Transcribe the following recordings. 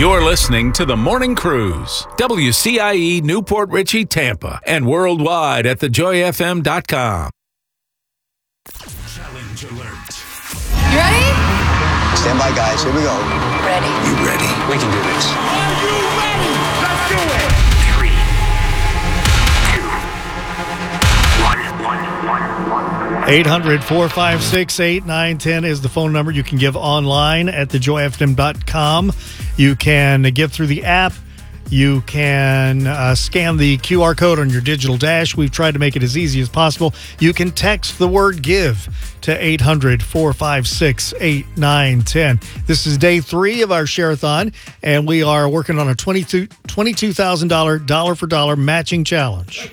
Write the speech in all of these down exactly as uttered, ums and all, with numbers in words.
You're listening to The Morning Cruise, W C I E Newport Richey, Tampa, and worldwide at the joy f m dot com. Challenge alert. You ready? Stand by, guys. Here we go. Ready. You ready? We can do this. Are you ready? Let's do it. Three, two, one, one, one, one. eight hundred, four five six, eight nine one zero is the phone number. You can give online at the joy f m dot com. You can give through the app. You can uh, scan the Q R code on your digital dash. We've tried to make it as easy as possible. You can text the word GIVE to eight hundred, four five six, eight nine one zero. This is day three of our Share-a-thon, and we are working on a twenty-two thousand dollars dollar-for-dollar matching challenge.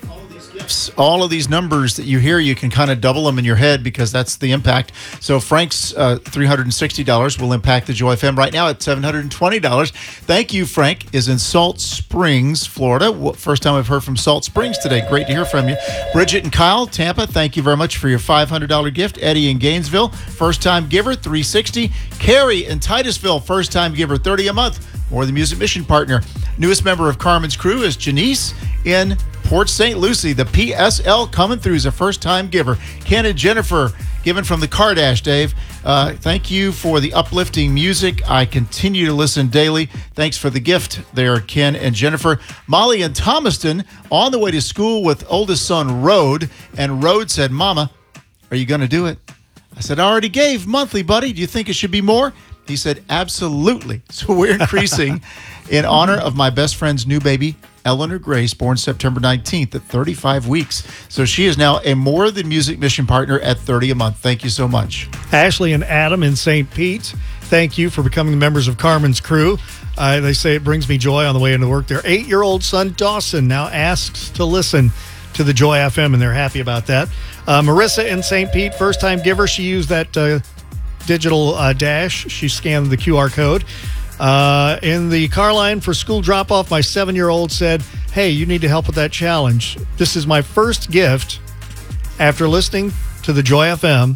All of these numbers that you hear, you can kind of double them in your head because that's the impact. So Frank's uh, three hundred sixty dollars will impact the Joy F M right now at seven hundred twenty dollars. Thank you. Frank is in Salt Springs, Florida. First time I've heard from Salt Springs today. Great to hear from you. Bridget and Kyle, Tampa, thank you very much for your five hundred dollars gift. Eddie in Gainesville, first time giver, three hundred sixty dollars. Carrie in Titusville, first time giver, thirty dollars a month. More the Music Mission partner. Newest member of Carmen's crew is Janice in Port Saint Lucie. The P S L coming through is a first-time giver. Ken and Jennifer, given from the Kardash, Dave. Uh, thank you for the uplifting music. I continue to listen daily. Thanks for the gift there, Ken and Jennifer. Molly and Thomaston on the way to school with oldest son, Rode. And Rode said, Mama, are you going to do it? I said, I already gave monthly, buddy. Do you think it should be more? He said, absolutely. So we're increasing in honor of my best friend's new baby, Eleanor Grace, born September nineteenth at thirty-five weeks. So she is now a More Than Music Mission partner at thirty dollars a month. Thank you so much. Ashley and Adam in Saint Pete, thank you for becoming members of Carmen's crew. Uh, they say it brings me joy on the way into work. Their eight-year-old son, Dawson, now asks to listen to the Joy F M, and they're happy about that. Uh, Marissa in Saint Pete, first-time giver. She used that uh, digital uh, dash. She scanned the Q R code. Uh, in the car line for school drop-off, my seven-year-old said, hey, you need to help with that challenge. This is my first gift after listening to the Joy F M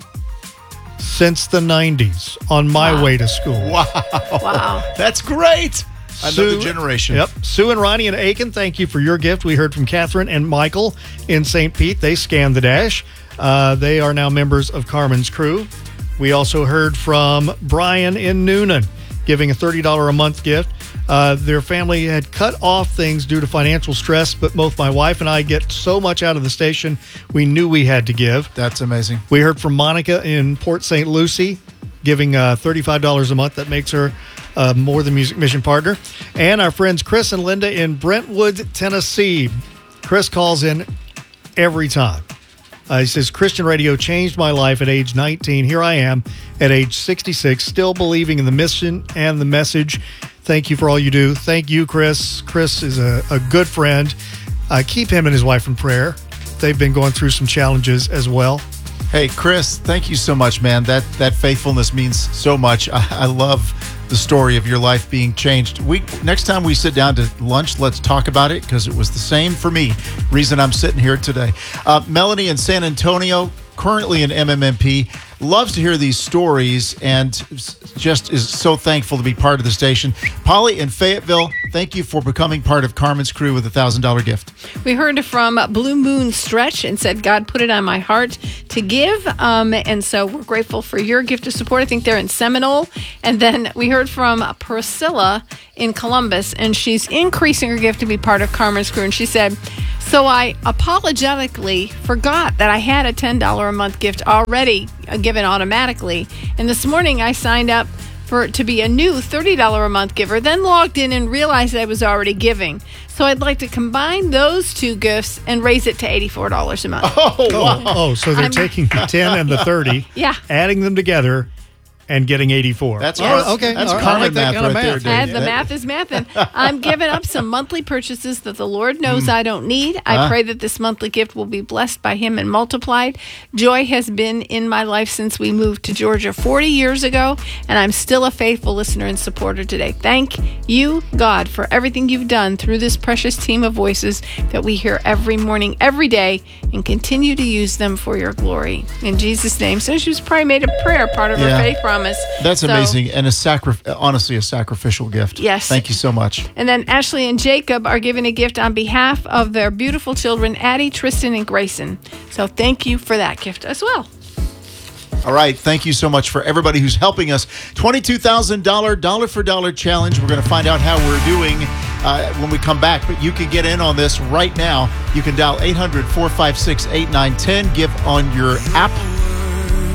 since the nineties on my Wow. way to school. Wow. Wow. That's great. Another Sue- generation. Yep. Sue and Ronnie in Aiken, thank you for your gift. We heard from Catherine and Michael in Saint Pete. They scanned the dash. Uh, they are now members of Carmen's crew. We also heard from Brian in Noonan, giving a thirty dollars a month gift. Uh, their family had cut off things due to financial stress, but both my wife and I get so much out of the station, we knew we had to give. That's amazing. We heard from Monica in Port Saint Lucie, giving uh, thirty-five dollars a month. That makes her uh, More Than Music Mission partner. And our friends Chris and Linda in Brentwood, Tennessee. Chris calls in every time. Uh, he says, Christian radio changed my life at age nineteen. Here I am at age sixty-six, still believing in the mission and the message. Thank you for all you do. Thank you, Chris. Chris is a, a good friend. Uh, keep him and his wife in prayer. They've been going through some challenges as well. Hey, Chris, thank you so much, man. That that faithfulness means so much. I, I love the story of your life being changed. We next time we sit down to lunch, let's talk about it because it was the same for me. Reason I'm sitting here today. Uh, Melanie in San Antonio, currently in M M M P, loves to hear these stories and just is so thankful to be part of the station. Polly in Fayetteville, thank you for becoming part of Carmen's crew with a one thousand dollars gift. We heard from Blue Moon Stretch and said, God put it on my heart to give. Um, and so we're grateful for your gift of support. I think they're in Seminole. And then we heard from Priscilla in Columbus, and she's increasing her gift to be part of Carmen's crew. And she said, so I apologetically forgot that I had a ten dollars a month gift already given automatically. And this morning I signed up for to be a new thirty dollars a month giver, then logged in and realized I was already giving. So I'd like to combine those two gifts and raise it to eighty-four dollars a month. Oh, wow. Oh, oh so they're I'm- taking the ten and the thirty, Yeah. adding them together, and getting eighty-four. That's Yes. Car- okay. That's All right. I Carmen like that math kind of right there, math. Dave. And the That- math is mathing. I'm giving up some monthly purchases that the Lord knows I don't need. I Huh? pray that this monthly gift will be blessed by Him and multiplied. Joy has been in my life since we moved to Georgia forty years ago, and I'm still a faithful listener and supporter today. Thank you, God, for everything you've done through this precious team of voices that we hear every morning, every day, and continue to use them for your glory. In Jesus' name. So she was probably made a prayer part of Yeah. her faith, right? promise. That's So- amazing, and a sacri- honestly, a sacrificial gift. Yes. Thank you so much. And then Ashley and Jacob are giving a gift on behalf of their beautiful children, Addie, Tristan, and Grayson. So thank you for that gift as well. All right. Thank you so much for everybody who's helping us. twenty-two thousand dollars dollar for dollar challenge. We're going to find out how we're doing uh, when we come back. But you can get in on this right now. You can dial eight hundred, four five six, eight nine one zero. Give on your app